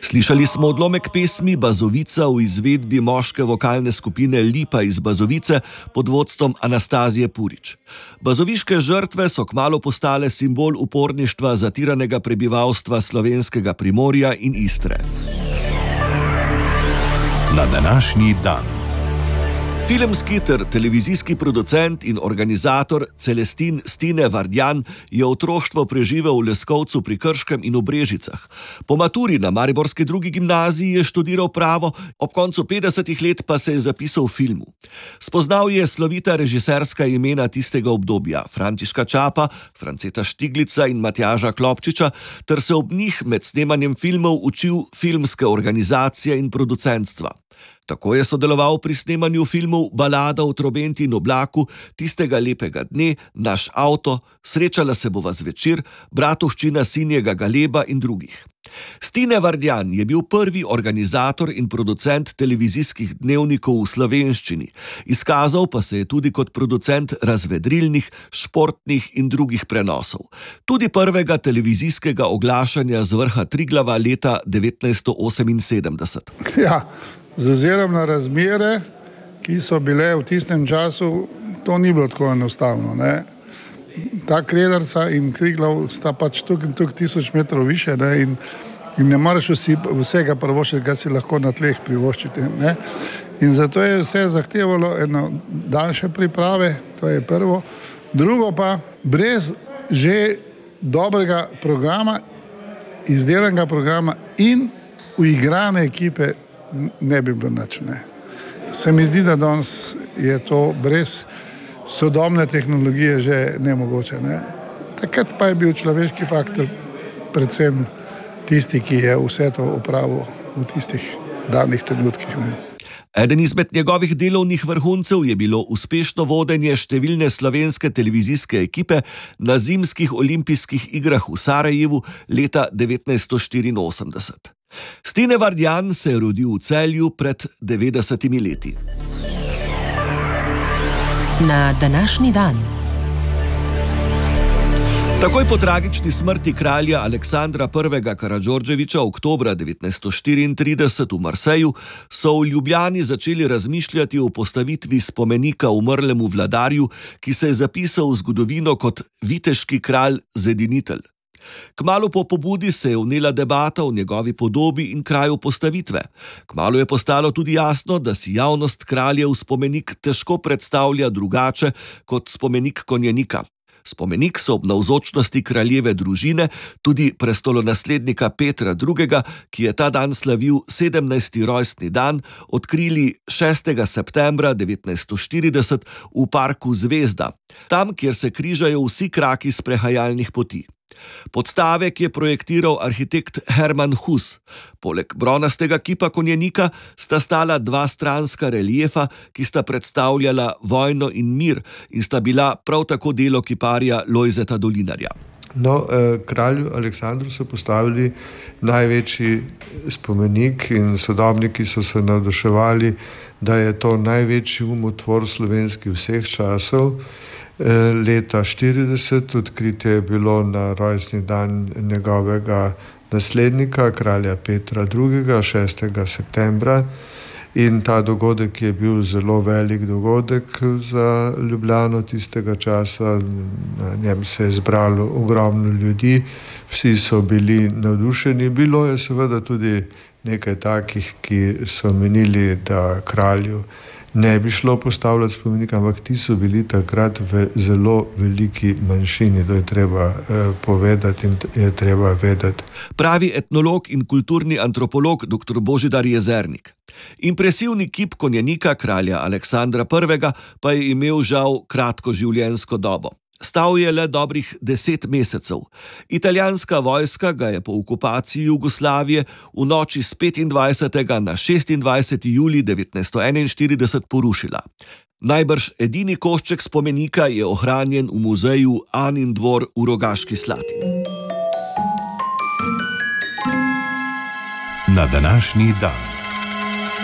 Slišali smo odlomek pesmi Bazovica v izvedbi moške vokalne skupine Lipa iz Bazovice pod vodstvom Anastazije Purič. Bazoviške žrtve so kmalu postale simbol uporništva zatiranega prebivalstva slovenskega Primorja in Istre. Na današnji dan. Filmski ter televizijski producent in organizator Celestin Stine Vardjan je otroštvo preživel v Leskovcu pri Krškem in v Brežicah. Po maturi na mariborski drugi gimnaziji je študiral pravo, ob koncu 50 let pa se je zapisal v filmu. Spoznal je slovita režiserska imena tistega obdobja, Františka Čapa, Franceta Štiglica in Matjaža Klopčiča, ter se ob njih med snemanjem filmov učil filmske organizacije in producentstva. Tako je sodeloval pri snemanju filmov Balada o trobenti in oblaku, Tistega lepega dne, Naš avto, Srečala se bova zvečer, Bratovščina sinjega galeba in drugih. Stine Vardjan je bil prvi organizator in producent televizijskih dnevnikov v slovenščini, izkazal pa se je tudi kot producent razvedrilnih, športnih in drugih prenosov. Tudi prvega televizijskega oglašanja z vrha Triglava leta 1978. Ja. Z ozirom na razmere, ki so bile v tistem času, to ni bilo tako enostavno. Ne? Ta Krederca in Triglav sta pač tuk in tuk 1000 metrov više, ne? In ne moreš vsega privoščiti, kar si lahko na tleh privoščiti. Ne? In zato je vse zahtevalo eno daljše priprave, to je prvo. Drugo pa, brez že dobrega programa, izdelanega programa in uigrane ekipe ne bi bilo nič. Se mi zdi, da danes je to brez sodobne tehnologije že nemogoče. Ne? Takrat pa je bil človeški faktor predvsem tisti, ki je vse to opravil v tistih danih trenutkih. Ne? Eden izmed njegovih delovnih vrhuncev je bilo uspešno vodenje številne slovenske televizijske ekipe na zimskih olimpijskih igrah v Sarajevu leta 1984. Stine Vardjan se je rodil v Celju pred 90 leti. Na današnji dan. Takoj po tragični smrti kralja Aleksandra I. Karadžordževiča oktobra 1934 v Marseju so v Ljubljani začeli razmišljati o postavitvi spomenika umrlemu vladarju, ki se je zapisal v zgodovino kot viteški kralj zedinitelj. Kmalu po pobudi se je vnela debata o njegovi podobi in kraju postavitve. Kmalu je postalo tudi jasno, da si javnost kraljev spomenik težko predstavlja drugače kot spomenik konjenika. Spomenik so ob navzočnosti kraljeve družine, tudi prestolonaslednika Petra II., ki je ta dan slavil 17. rojstni dan, odkrili 6. septembra 1940 v parku Zvezda, tam, kjer se križajo vsi kraki sprehajalnih poti. Podstavek je projektiral arhitekt Herman Hus. Poleg bronastega kipa konjenika sta stala dva stranska reliefa, ki sta predstavljala vojno in mir in sta bila prav tako delo kiparja Lojzeta Dolinarja. Kralju Aleksandru so postavili največji spomenik in sodobniki so se navduševali, da je to največji umotvor slovenski vseh časov. Leta 40 odkritje je bilo na rojstni dan njegovega naslednika, kralja Petra II., 6. septembra. In ta dogodek je bil zelo velik dogodek za Ljubljano tistega časa. Na njem se je zbralo ogromno ljudi, vsi so bili navdušeni. Bilo je seveda tudi nekaj takih, ki so menili, da kralju ne bi šlo postavljati spomenika, ampak ti so bili takrat v zelo veliki manjšini, to je treba povedati in je treba vedeti. Pravi etnolog in kulturni antropolog dr. Božidar Jezernik. Impresivni kip konjenika kralja Aleksandra I. pa je imel žal kratko življenjsko dobo. Stal je le dobrih 10 mesecev. Italijanska vojska ga je po okupaciji Jugoslavije v noči s 25. na 26. julij 1941 porušila. Najbrž edini košček spomenika je ohranjen v muzeju Anin dvor v Rogaški Slatini. Na današnji dan.